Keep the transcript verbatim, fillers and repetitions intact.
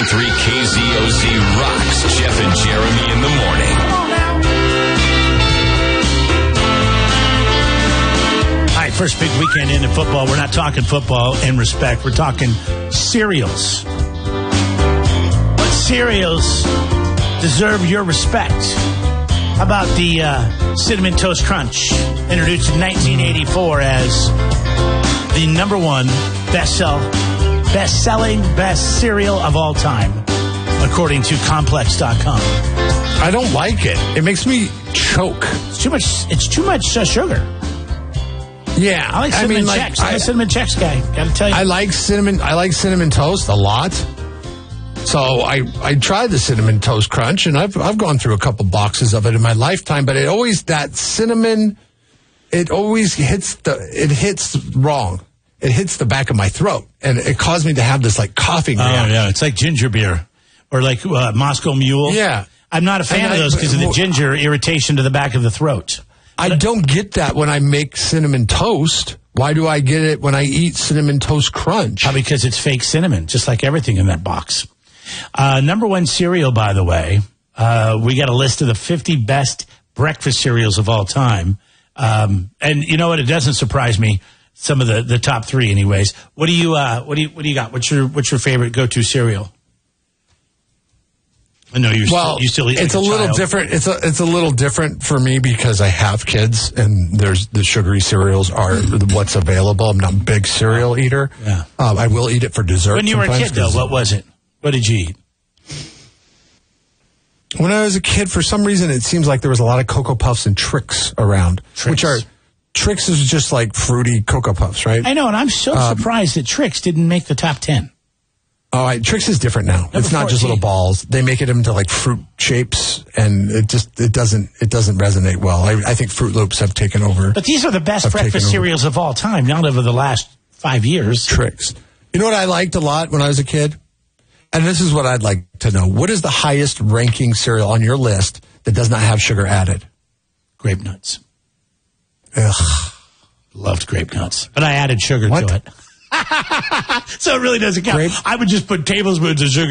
point three K Z O Z rocks Jeff and Jeremy in the morning. All right, first big weekend into football. We're not talking football in respect. We're talking cereals. What cereals deserve your respect? How about the uh, Cinnamon Toast Crunch, introduced in nineteen eighty-four as the number one best-sell, best-selling, best cereal of all time, according to Complex dot com. I don't like it. It makes me choke. It's too much. It's too much uh, sugar. Yeah, I like cinnamon I mean, like, checks. I'm I, a cinnamon checks guy. Got to tell you. I like cinnamon. I like cinnamon toast a lot. So I, I tried the Cinnamon Toast Crunch, and I've I've gone through a couple boxes of it in my lifetime. But it always that cinnamon, it always hits the it hits wrong. It hits the back of my throat, and it caused me to have this like coughing Oh reaction. yeah, it's like ginger beer or like uh, Moscow Mule. Yeah, I'm not a fan And of I- those because of the well- ginger irritation to the back of the throat. I don't get that when I make cinnamon toast. Why do I get it when I eat Cinnamon Toast Crunch? Probably because it's fake cinnamon, just like everything in that box. Uh, number one cereal, by the way, uh, we got a list of the fifty best breakfast cereals of all time. Um, and you know what? It doesn't surprise me. Some of the, the top three, anyways. What do you uh, what do you what do you got? What's your what's your favorite go to cereal? I know you Well, still, you still eat it's like a little child. different. It's a it's a little different for me because I have kids, and there's the sugary cereals are what's available. I'm not a big cereal eater. Yeah. um, I will eat it for dessert. When you were a sometimes kid, though, 'cause what was it? What did you eat? When I was a kid, for some reason, it seems like there was a lot of Cocoa Puffs and Trix around, Trix. which are Trix is just like fruity Cocoa Puffs, right? I know, and I'm so Um, surprised that Trix didn't make the top ten. All right, Trix is different now. Number it's not just fourteen. little balls. They make it into like fruit shapes, and it just it doesn't it doesn't resonate well. I, I think Fruit Loops have taken over. But these are the best I've taken breakfast over. cereals of all time, not over the last five years. Trix. You know what I liked a lot when I was a kid? And this is what I'd like to know. What is the highest ranking cereal on your list that does not have sugar added? Grape Nuts. Ugh. Loved Grape Nuts. But I added sugar What? to it. So it really doesn't count. Grape- I would just put tablespoons of sugar